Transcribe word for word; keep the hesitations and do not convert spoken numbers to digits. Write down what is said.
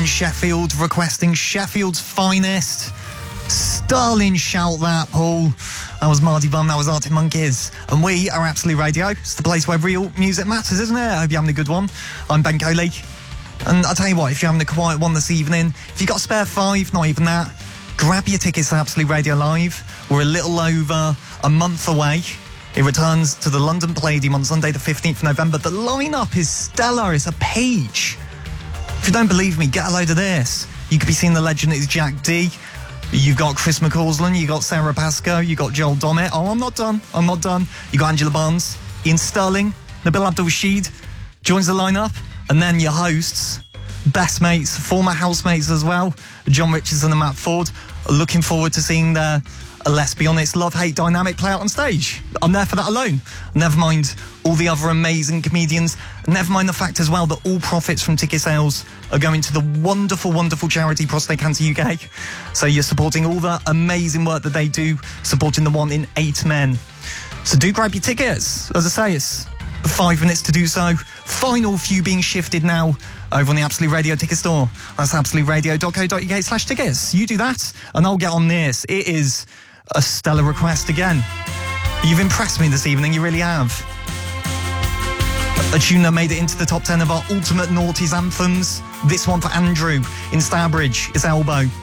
in Sheffield, requesting Sheffield's finest. Sterling shout that, Paul. That was Mardy Bum, that was Arctic Monkeys. And we are Absolute Radio. It's the place where real music matters, isn't it? I hope you're having a good one. I'm Ben Coley. And I'll tell you what, if you're having a quiet one this evening, if you've got a spare five, not even that, grab your tickets to Absolute Radio Live. We're a little over a month away. It returns to the London Palladium on Sunday the fifteenth of November. The lineup is stellar. It's a peach. If you don't believe me, get a load of this. You could be seeing the legend that is Jack D. You've got Chris McCausland, you've got Sarah Pascoe, you've got Joel Dommett. Oh, I'm not done. I'm not done. You've got Angela Barnes, Ian Sterling, Nabil Abdul-Rashid joins the lineup. And then your hosts, best mates, former housemates as well, John Richardson and Matt Ford. Looking forward to seeing their, uh, let's be honest, love-hate dynamic play out on stage. I'm there for that alone. Never mind all the other amazing comedians. Never mind the fact as well that all profits from ticket sales are going to the wonderful, wonderful charity Prostate Cancer U K. So you're supporting all the amazing work that they do, supporting the one in eight men. So do grab your tickets. As I say, it's five minutes to do so. Final few being shifted now over on the Absolute Radio ticket store. That's absoluteradio.co.uk slash tickets. You do that and I'll get on this. It is a stellar request again. You've impressed me this evening, you really have. A tune that made it into the top ten of our ultimate noughties anthems. This one for Andrew in Stourbridge. It's Elbow.